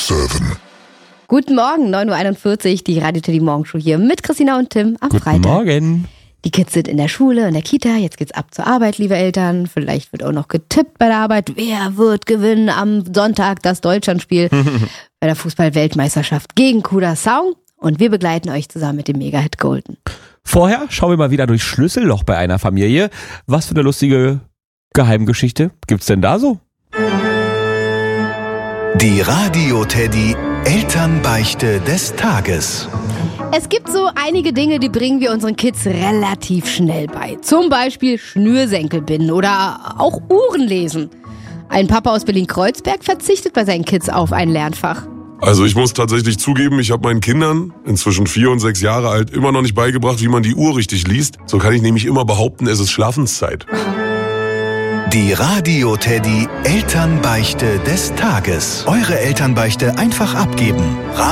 7. Guten Morgen, 9.41 Uhr, die Radio Teddy Morgenshow hier mit Christina und Tim am Freitag. Guten Morgen. Die Kids sind in der Schule, in der Kita, jetzt geht's ab zur Arbeit, liebe Eltern. Vielleicht wird auch noch getippt bei der Arbeit. Wer wird gewinnen am Sonntag das Deutschlandspiel bei der Fußball-Weltmeisterschaft gegen Curaçao? Und wir begleiten euch zusammen mit dem Mega-Hit Golden. Vorher schauen wir mal wieder durchs Schlüsselloch bei einer Familie. Was für eine lustige Geheimgeschichte gibt's denn da so? Die Radio Teddy Elternbeichte des Tages. Es gibt so einige Dinge, die bringen wir unseren Kids relativ schnell bei. Zum Beispiel Schnürsenkel binden oder auch Uhren lesen. Ein Papa aus Berlin-Kreuzberg verzichtet bei seinen Kids auf ein Lernfach. Also ich muss tatsächlich zugeben, ich habe meinen Kindern, inzwischen 4 und 6 Jahre alt, immer noch nicht beigebracht, wie man die Uhr richtig liest. So kann ich nämlich immer behaupten, es ist Schlafenszeit. Die Radio Teddy Elternbeichte des Tages. Eure Elternbeichte einfach abgeben.